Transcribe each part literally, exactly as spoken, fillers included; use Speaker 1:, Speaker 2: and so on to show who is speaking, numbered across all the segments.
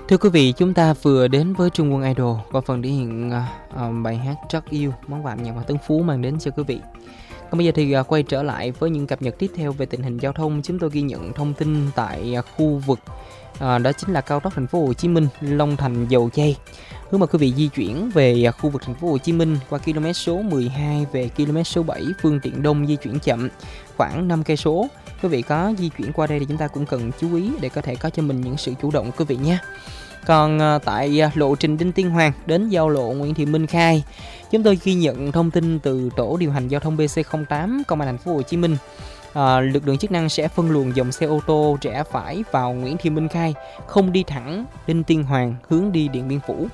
Speaker 1: Thưa quý vị, chúng ta vừa đến với Trung Quân Idol qua phần thể hiện uh, bài hát Rất Yêu, món quà nhạc Hòa Tân Phú mang đến cho quý vị. Còn bây giờ thì uh, quay trở lại với những cập nhật tiếp theo về tình hình giao thông. Chúng tôi ghi nhận thông tin tại uh, khu vực uh, đó chính là cao tốc Thành phố Hồ Chí Minh Long Thành Dầu Giây. Hướng mời quý vị di chuyển về uh, khu vực Thành phố Hồ Chí Minh qua km số mười hai về km số bảy, phương tiện đông di chuyển chậm khoảng năm cây số. Quý vị có di chuyển qua đây thì chúng ta cũng cần chú ý để có thể có cho mình những sự chủ động quý vị nhé. Còn tại lộ trình Đinh Tiên Hoàng đến giao lộ Nguyễn Thị Minh Khai, chúng tôi ghi nhận thông tin từ tổ điều hành giao thông bê xê không tám Công an Thành phố Hồ Chí Minh. À, lực lượng chức năng sẽ phân luồng dòng xe ô tô rẽ phải vào Nguyễn Thị Minh Khai, không đi thẳng Đinh Tiên Hoàng hướng đi Điện Biên Phủ.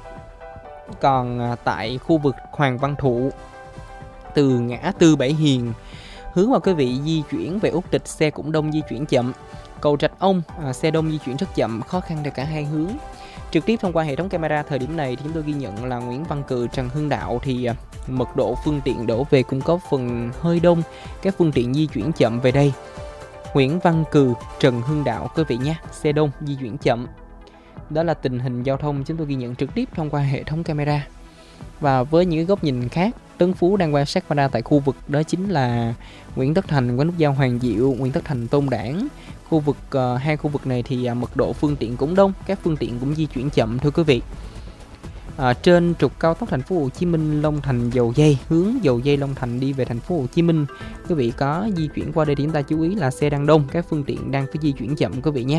Speaker 1: Còn tại khu vực Hoàng Văn Thụ, từ ngã tư Bảy Hiền hướng vào quý vị di chuyển về Út Tịch, xe cũng đông di chuyển chậm. Cầu Trạch Ông, à, xe đông di chuyển rất chậm, khó khăn theo cả hai hướng. Trực tiếp thông qua hệ thống camera thời điểm này thì chúng tôi ghi nhận là Nguyễn Văn Cừ, Trần Hưng Đạo thì à, mật độ phương tiện đổ về cũng có phần hơi đông, các phương tiện di chuyển chậm về đây. Nguyễn Văn Cừ, Trần Hưng Đạo quý vị nhé, xe đông di chuyển chậm. Đó là tình hình giao thông chúng tôi ghi nhận trực tiếp thông qua hệ thống camera. Và với những góc nhìn khác, Tấn Phú đang quan sát camera tại khu vực đó chính là Nguyễn Tất Thành qua nút giao Hoàng Diệu, Nguyễn Tất Thành Tôn Đản. Khu vực uh, hai khu vực này thì uh, mật độ phương tiện cũng đông, các phương tiện cũng di chuyển chậm thưa quý vị. À, trên trục cao tốc Thành phố Hồ Chí Minh Long Thành Dầu Giây, hướng Dầu Giây Long Thành đi về Thành phố Hồ Chí Minh, quý vị có di chuyển qua đây thì chúng ta chú ý là xe đang đông, các phương tiện đang phải di chuyển chậm quý vị nhé.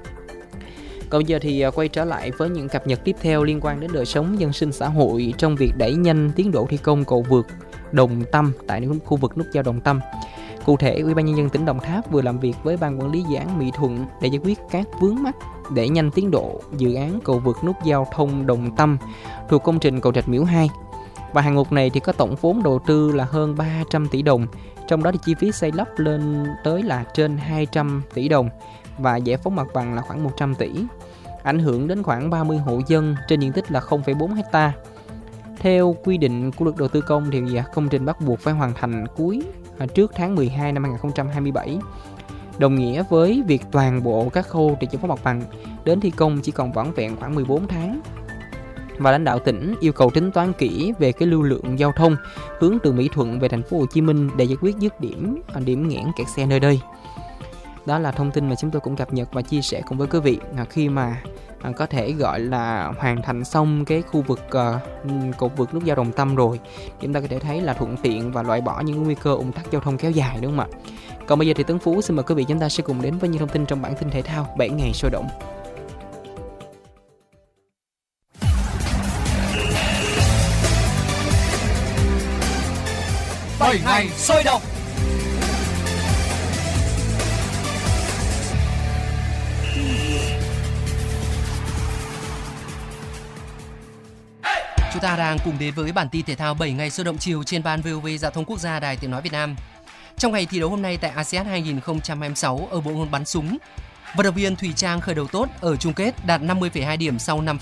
Speaker 1: Còn giờ thì quay trở lại với những cập nhật tiếp theo liên quan đến đời sống dân sinh xã hội trong việc đẩy nhanh tiến độ thi công cầu vượt Đồng Tâm tại khu vực nút giao Đồng Tâm. Cụ thể, Ủy ban Nhân dân tỉnh Đồng Tháp vừa làm việc với Ban Quản lý Dự án Mỹ Thuận để giải quyết các vướng mắc để nhanh tiến độ dự án cầu vượt nút giao thông Đồng Tâm thuộc công trình cầu Rạch Miễu hai. Và hạng mục này thì có tổng vốn đầu tư là hơn ba trăm tỷ đồng, trong đó thì chi phí xây lắp lên tới là trên hai trăm tỷ đồng và giải phóng mặt bằng là khoảng một trăm tỷ, ảnh hưởng đến khoảng ba mươi hộ dân trên diện tích là không phẩy bốn héc ta. Theo quy định của luật đầu tư công thì công trình bắt buộc phải hoàn thành cuối trước tháng mười hai năm hai nghìn không trăm hai mươi bảy, đồng nghĩa với việc toàn bộ các khâu để giải phóng mặt bằng đến thi công chỉ còn vỏn vẹn khoảng mười bốn tháng. Và lãnh đạo tỉnh yêu cầu tính toán kỹ về cái lưu lượng giao thông hướng từ Mỹ Thuận về Thành phố Hồ Chí Minh để giải quyết dứt điểm điểm nghẽn kẹt xe nơi đây. Đó là thông tin mà chúng tôi cũng cập nhật và chia sẻ cùng với quý vị khi mà à, có thể gọi là hoàn thành xong cái khu vực uh, cầu vượt nút giao Đồng Tâm rồi, chúng ta có thể thấy là thuận tiện và loại bỏ những nguy cơ ùn tắc giao thông kéo dài, đúng không ạ? Còn bây giờ thì Tấn Phú xin mời quý vị chúng ta sẽ cùng đến với những thông tin trong bản tin thể thao bảy ngày sôi động.
Speaker 2: bảy ngày sôi động. Chúng ta đang cùng đến với bản tin thể thao bảy ngày sôi động chiều trên ban vê o vê Giao thông Quốc gia Đài Tiếng nói Việt Nam. Trong ngày thi đấu hôm nay tại a sê an hai không hai sáu ở bộ môn bắn súng, vận động viên Thùy Trang khởi đầu tốt ở chung kết đạt năm mươi phẩy hai điểm sau năm